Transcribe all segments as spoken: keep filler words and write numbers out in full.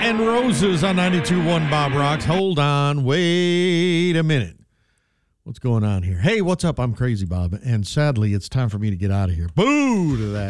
and Roses on ninety-two point one Bob Rocks. Hold on. Wait a minute. What's going on here? Hey, what's up? I'm Crazy Bob. And sadly, it's time for me to get out of here. Boo to that.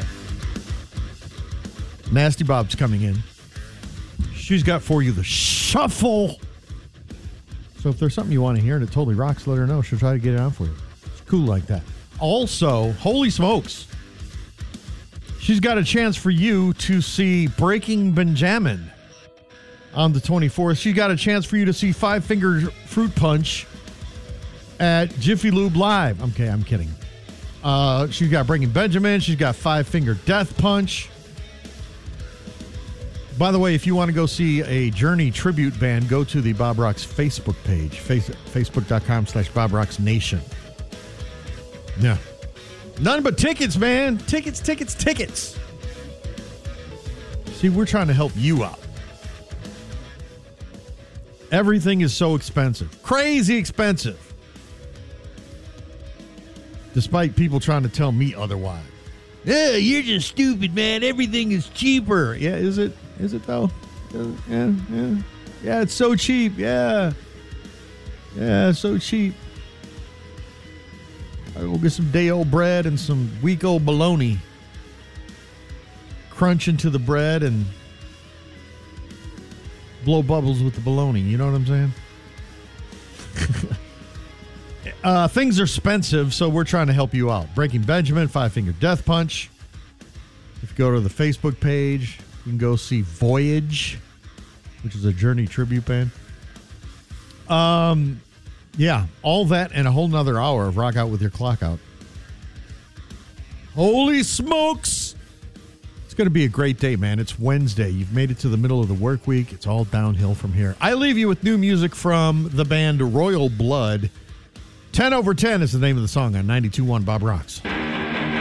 Nasty Bob's coming in. She's got for you the shuffle. So if there's something you want to hear and it totally rocks, let her know. She'll try to get it on for you. It's cool like that. Also, holy smokes. She's got a chance for you to see Breaking Benjamin on the twenty-fourth. She's got a chance for you to see Five Finger Fruit Punch at Jiffy Lube Live. Okay, I'm kidding. Uh, she's got Breaking Benjamin. She's got Five Finger Death Punch. By the way, if you want to go see a Journey tribute band, go to the Bob Rocks Facebook page, face, facebook.com slash Bob Rocks Nation. Yeah. None but tickets, man. Tickets, tickets, tickets. See, we're trying to help you out. Everything is so expensive. Crazy expensive. Despite people trying to tell me otherwise. Yeah, you're just stupid, man. Everything is cheaper. Yeah, is it? Is it, though? Yeah, yeah. Yeah, it's so cheap. Yeah. Yeah, so cheap. I will get some day old bread and some week old bologna. Crunch into the bread and blow bubbles with the bologna. You know what I'm saying? uh, things are expensive, so we're trying to help you out. Breaking Benjamin, Five Finger Death Punch. If you go to the Facebook page, you can go see Voyage, which is a Journey tribute band. Um, yeah, all that and a whole nother hour of Rock Out with Your Clock Out. Holy smokes! It's going to be a great day, man. It's Wednesday. You've made it to the middle of the work week. It's all downhill from here. I leave you with new music from the band Royal Blood. ten over ten is the name of the song on ninety-two point one Bob Rocks.